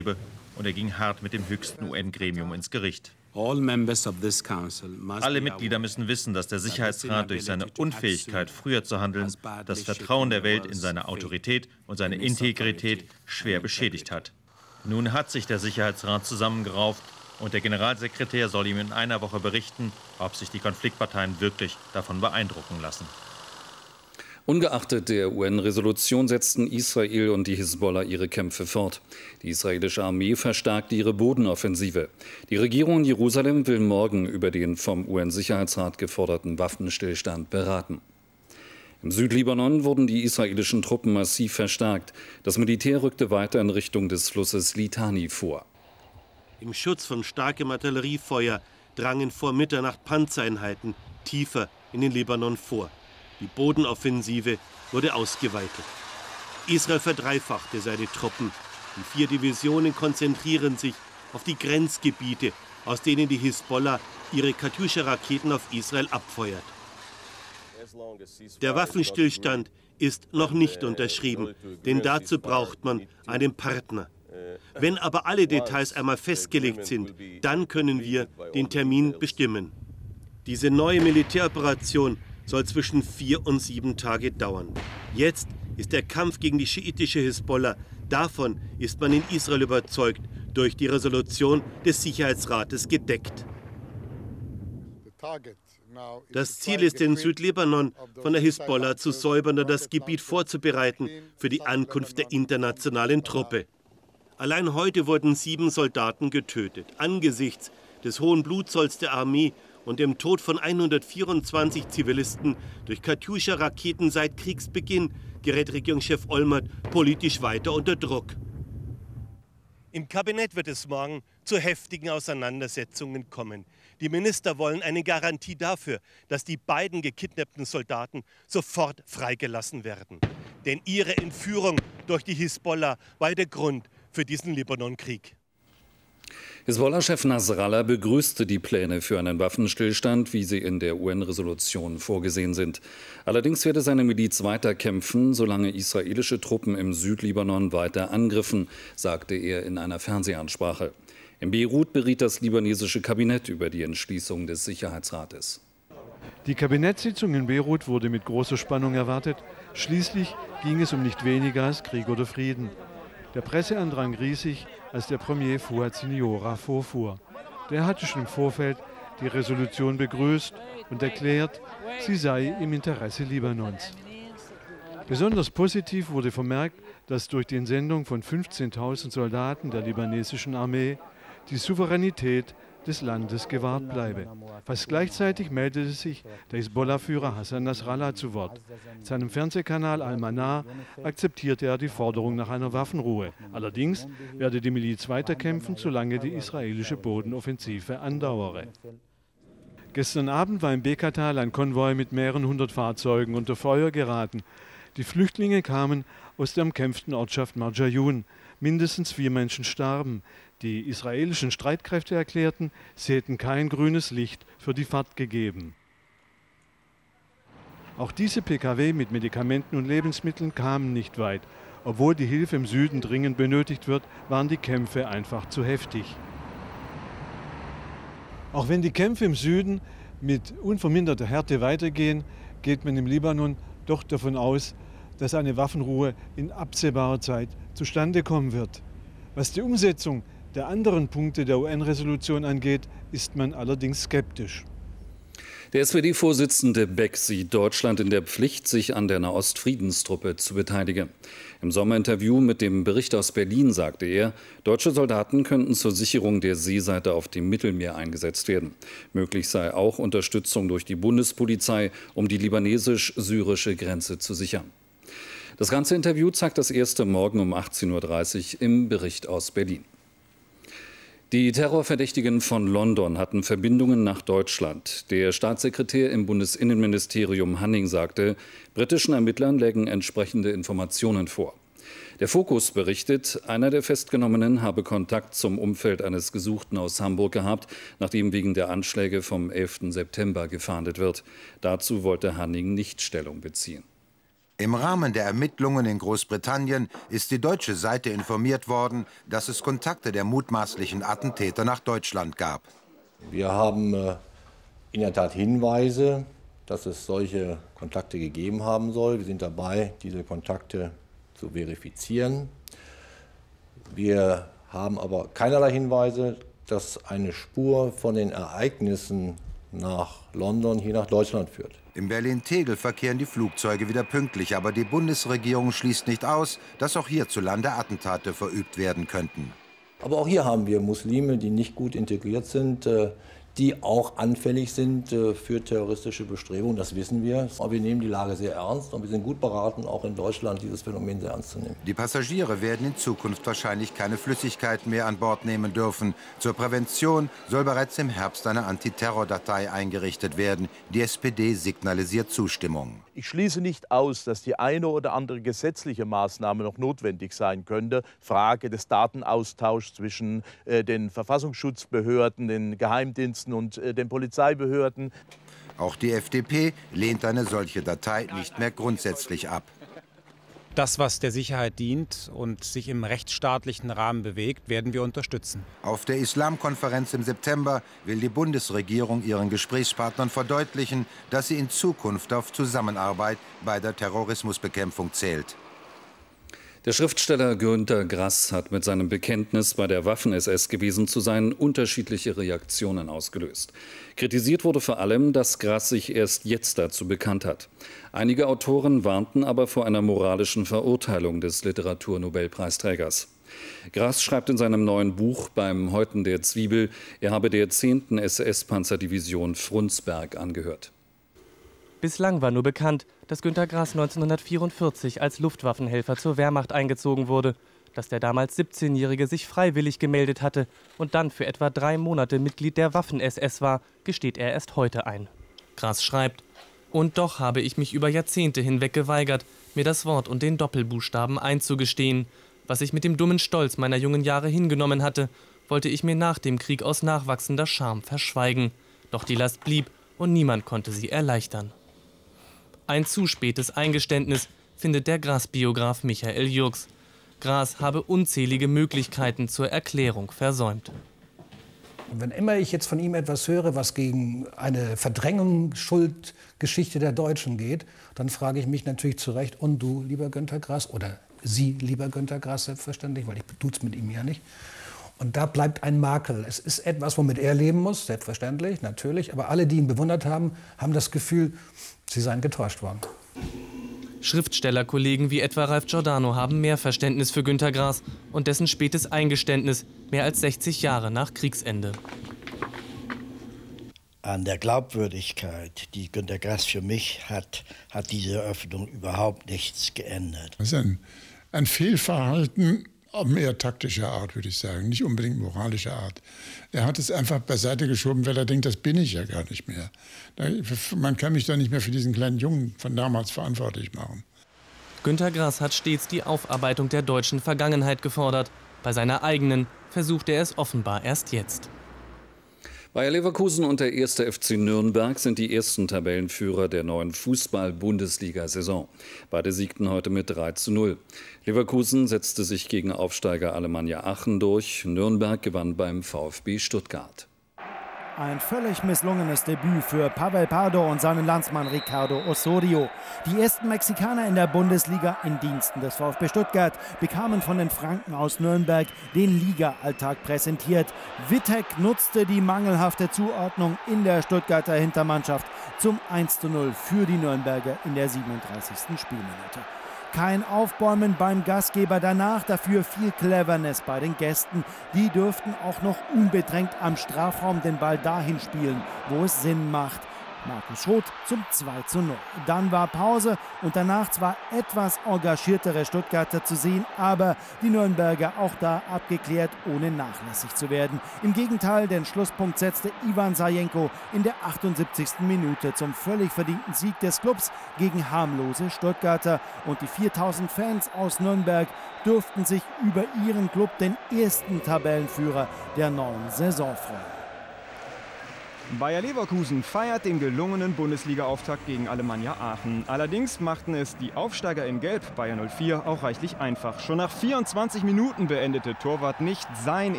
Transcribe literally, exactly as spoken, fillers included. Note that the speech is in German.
und er ging hart mit dem höchsten U N-Gremium ins Gericht. Alle Mitglieder müssen wissen, dass der Sicherheitsrat durch seine Unfähigkeit, früher zu handeln, das Vertrauen der Welt in seine Autorität und seine Integrität schwer beschädigt hat. Nun hat sich der Sicherheitsrat zusammengerauft und der Generalsekretär soll ihm in einer Woche berichten, ob sich die Konfliktparteien wirklich davon beeindrucken lassen. Ungeachtet der U N-Resolution setzten Israel und die Hisbollah ihre Kämpfe fort. Die israelische Armee verstärkte ihre Bodenoffensive. Die Regierung in Jerusalem will morgen über den vom U N-Sicherheitsrat geforderten Waffenstillstand beraten. Im Südlibanon wurden die israelischen Truppen massiv verstärkt. Das Militär rückte weiter in Richtung des Flusses Litani vor. Im Schutz von starkem Artilleriefeuer drangen vor Mitternacht Panzereinheiten tiefer in den Libanon vor. Die Bodenoffensive wurde ausgeweitet. Israel verdreifachte seine Truppen. Die vier Divisionen konzentrieren sich auf die Grenzgebiete, aus denen die Hisbollah ihre Katjuscha-Raketen auf Israel abfeuert. Der Waffenstillstand ist noch nicht unterschrieben, denn dazu braucht man einen Partner. Wenn aber alle Details einmal festgelegt sind, dann können wir den Termin bestimmen. Diese neue Militäroperation soll zwischen vier und sieben Tage dauern. Jetzt ist der Kampf gegen die schiitische Hisbollah. Davon ist man in Israel überzeugt, durch die Resolution des Sicherheitsrates gedeckt. Das Ziel ist, den Südlibanon von der Hisbollah zu säubern und das Gebiet vorzubereiten für die Ankunft der internationalen Truppe. Allein heute wurden sieben Soldaten getötet. Angesichts des hohen Blutzolls der Armee und dem Tod von hundertvierundzwanzig Zivilisten durch Katjuscha-Raketen seit Kriegsbeginn gerät Regierungschef Olmert politisch weiter unter Druck. Im Kabinett wird es morgen zu heftigen Auseinandersetzungen kommen. Die Minister wollen eine Garantie dafür, dass die beiden gekidnappten Soldaten sofort freigelassen werden. Denn ihre Entführung durch die Hisbollah war der Grund für diesen Libanonkrieg. Hisbollah-Chef Nasrallah begrüßte die Pläne für einen Waffenstillstand, wie sie in der U N-Resolution vorgesehen sind. Allerdings werde seine Miliz weiter kämpfen, solange israelische Truppen im Südlibanon weiter angriffen, sagte er in einer Fernsehansprache. In Beirut beriet das libanesische Kabinett über die Entschließung des Sicherheitsrates. Die Kabinettssitzung in Beirut wurde mit großer Spannung erwartet. Schließlich ging es um nicht weniger als Krieg oder Frieden. Der Presseandrang riesig, als der Premier Fouad Siniora vorfuhr. Der hatte schon im Vorfeld die Resolution begrüßt und erklärt, sie sei im Interesse Libanons. Besonders positiv wurde vermerkt, dass durch die Entsendung von fünfzehntausend Soldaten der libanesischen Armee die Souveränität des Landes gewahrt bleibe. Fast gleichzeitig meldete sich der Hisbollah-Führer Hassan Nasrallah zu Wort. In seinem Fernsehkanal Al-Manar akzeptierte er die Forderung nach einer Waffenruhe. Allerdings werde die Miliz weiterkämpfen, solange die israelische Bodenoffensive andauere. Gestern Abend war im Bekatal ein Konvoi mit mehreren hundert Fahrzeugen unter Feuer geraten. Die Flüchtlinge kamen aus der umkämpften Ortschaft Marjayun. Mindestens vier Menschen starben. Die israelischen Streitkräfte erklärten, sie hätten kein grünes Licht für die Fahrt gegeben. Auch diese P K W mit Medikamenten und Lebensmitteln kamen nicht weit. Obwohl die Hilfe im Süden dringend benötigt wird, waren die Kämpfe einfach zu heftig. Auch wenn die Kämpfe im Süden mit unverminderter Härte weitergehen, geht man im Libanon doch davon aus, dass eine Waffenruhe in absehbarer Zeit zustande kommen wird. Was die Umsetzung der anderen Punkte der U N-Resolution angeht, ist man allerdings skeptisch. Der S P D-Vorsitzende Beck sieht Deutschland in der Pflicht, sich an der Nahost-Friedenstruppe zu beteiligen. Im Sommerinterview mit dem Bericht aus Berlin sagte er, deutsche Soldaten könnten zur Sicherung der Seeseite auf dem Mittelmeer eingesetzt werden. Möglich sei auch Unterstützung durch die Bundespolizei, um die libanesisch-syrische Grenze zu sichern. Das ganze Interview zeigt das erste morgen um achtzehn Uhr dreißig im Bericht aus Berlin. Die Terrorverdächtigen von London hatten Verbindungen nach Deutschland. Der Staatssekretär im Bundesinnenministerium Hanning sagte, britischen Ermittlern lägen entsprechende Informationen vor. Der Fokus berichtet, einer der Festgenommenen habe Kontakt zum Umfeld eines Gesuchten aus Hamburg gehabt, nachdem wegen der Anschläge vom elften September gefahndet wird. Dazu wollte Hanning nicht Stellung beziehen. Im Rahmen der Ermittlungen in Großbritannien ist die deutsche Seite informiert worden, dass es Kontakte der mutmaßlichen Attentäter nach Deutschland gab. Wir haben äh, in der Tat Hinweise, dass es solche Kontakte gegeben haben soll. Wir sind dabei, diese Kontakte zu verifizieren. Wir haben aber keinerlei Hinweise, dass eine Spur von den Ereignissen nach London hier nach Deutschland führt. In Berlin-Tegel verkehren die Flugzeuge wieder pünktlich, aber die Bundesregierung schließt nicht aus, dass auch hierzulande Attentate verübt werden könnten. Aber auch hier haben wir Muslime, die nicht gut integriert sind, die auch anfällig sind für terroristische Bestrebungen, das wissen wir. Aber wir nehmen die Lage sehr ernst und wir sind gut beraten, auch in Deutschland dieses Phänomen sehr ernst zu nehmen. Die Passagiere werden in Zukunft wahrscheinlich keine Flüssigkeit mehr an Bord nehmen dürfen. Zur Prävention soll bereits im Herbst eine Antiterrordatei eingerichtet werden. Die S P D signalisiert Zustimmung. Ich schließe nicht aus, dass die eine oder andere gesetzliche Maßnahme noch notwendig sein könnte. Frage des Datenaustauschs zwischen äh, den Verfassungsschutzbehörden, den Geheimdiensten und äh, den Polizeibehörden. Auch die F D P lehnt eine solche Datei nicht mehr grundsätzlich ab. Das, was der Sicherheit dient und sich im rechtsstaatlichen Rahmen bewegt, werden wir unterstützen. Auf der Islamkonferenz im September will die Bundesregierung ihren Gesprächspartnern verdeutlichen, dass sie in Zukunft auf Zusammenarbeit bei der Terrorismusbekämpfung zählt. Der Schriftsteller Günter Grass hat mit seinem Bekenntnis, bei der Waffen-S S gewesen zu sein, unterschiedliche Reaktionen ausgelöst. Kritisiert wurde vor allem, dass Grass sich erst jetzt dazu bekannt hat. Einige Autoren warnten aber vor einer moralischen Verurteilung des Literaturnobelpreisträgers. Grass schreibt in seinem neuen Buch Beim Häuten der Zwiebel, er habe der zehnten S S-Panzerdivision Frundsberg angehört. Bislang war nur bekannt, dass Günter Grass neunzehnhundertvierundvierzig als Luftwaffenhelfer zur Wehrmacht eingezogen wurde, dass der damals siebzehnjährige sich freiwillig gemeldet hatte und dann für etwa drei Monate Mitglied der Waffen-S S war, gesteht er erst heute ein. Grass schreibt: Und doch habe ich mich über Jahrzehnte hinweg geweigert, mir das Wort und den Doppelbuchstaben einzugestehen. Was ich mit dem dummen Stolz meiner jungen Jahre hingenommen hatte, wollte ich mir nach dem Krieg aus nachwachsender Scham verschweigen. Doch die Last blieb und niemand konnte sie erleichtern. Ein zu spätes Eingeständnis findet der Grass-Biograf Michael Jürgs. Grass habe unzählige Möglichkeiten zur Erklärung versäumt. Wenn immer ich jetzt von ihm etwas höre, was gegen eine Verdrängung, Schuldgeschichte der Deutschen geht, dann frage ich mich natürlich zu Recht, und du, lieber Günter Grass, oder Sie, lieber Günter Grass, selbstverständlich, weil ich tut's mit ihm ja nicht. Und da bleibt ein Makel. Es ist etwas, womit er leben muss, selbstverständlich, natürlich. Aber alle, die ihn bewundert haben, haben das Gefühl, sie seien getäuscht worden. Schriftstellerkollegen wie etwa Ralf Giordano haben mehr Verständnis für Günter Grass und dessen spätes Eingeständnis, mehr als sechzig Jahre nach Kriegsende. An der Glaubwürdigkeit, die Günter Grass für mich hat, hat diese Eröffnung überhaupt nichts geändert. Das ist ein, ein Fehlverhalten, mehr taktischer Art, würde ich sagen, nicht unbedingt moralischer Art. Er hat es einfach beiseite geschoben, weil er denkt, das bin ich ja gar nicht mehr. Man kann mich doch nicht mehr für diesen kleinen Jungen von damals verantwortlich machen. Günter Grass hat stets die Aufarbeitung der deutschen Vergangenheit gefordert. Bei seiner eigenen versucht er es offenbar erst jetzt. Bayer Leverkusen und der erste F C Nürnberg sind die ersten Tabellenführer der neuen Fußball-Bundesliga-Saison. Beide siegten heute mit drei zu null. Leverkusen setzte sich gegen Aufsteiger Alemannia Aachen durch. Nürnberg gewann beim VfB Stuttgart. Ein völlig misslungenes Debüt für Pavel Pardo und seinen Landsmann Ricardo Osorio. Die ersten Mexikaner in der Bundesliga in Diensten des VfB Stuttgart bekamen von den Franken aus Nürnberg den Liga-Alltag präsentiert. Wittek nutzte die mangelhafte Zuordnung in der Stuttgarter Hintermannschaft zum eins zu null für die Nürnberger in der siebenunddreißigsten Spielminute. Kein Aufbäumen beim Gastgeber danach, dafür viel Cleverness bei den Gästen. Die dürften auch noch unbedrängt am Strafraum den Ball dahin spielen, wo es Sinn macht. Markus Schroth zum zwei zu null. Dann war Pause und danach zwar etwas engagiertere Stuttgarter zu sehen, aber die Nürnberger auch da abgeklärt, ohne nachlässig zu werden. Im Gegenteil, den Schlusspunkt setzte Ivan Sajenko in der achtundsiebzigsten Minute zum völlig verdienten Sieg des Clubs gegen harmlose Stuttgarter. Und die viertausend Fans aus Nürnberg durften sich über ihren Club, den ersten Tabellenführer der neuen Saison, freuen. Bayer Leverkusen feiert den gelungenen Bundesliga-Auftakt gegen Alemannia Aachen. Allerdings machten es die Aufsteiger in Gelb, Bayer null vier, auch reichlich einfach. Schon nach vierundzwanzig Minuten beendete Torwart nicht sein